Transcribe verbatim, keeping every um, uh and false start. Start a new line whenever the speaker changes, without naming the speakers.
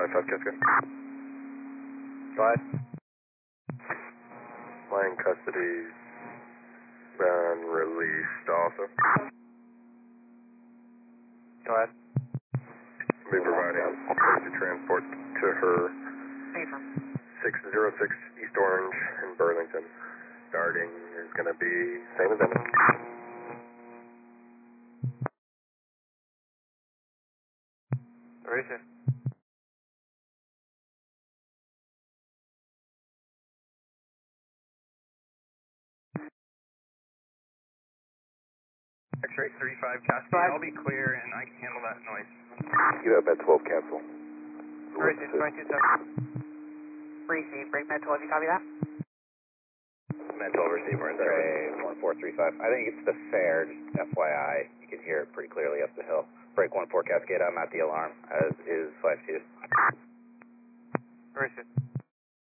five five Cascade.
Five.
Flying custody's been released also.
Go ahead.
Be providing safety transport to her six zero six East Orange in Burlington. Starting is going to be same as Emmett.
Eraser. X-ray thirty-five Cascade, I'll be clear and I can handle that noise.
You have Med twelve cancel.
Eraser, five two seven.
Receive, break Med twelve, you copy that?
Med twelve receiver, X-ray one four three five. I think it's the fare, just F Y I. You can hear it pretty clearly up the hill. Break one four Cascade, I'm at the alarm, as is five two.
Eraser.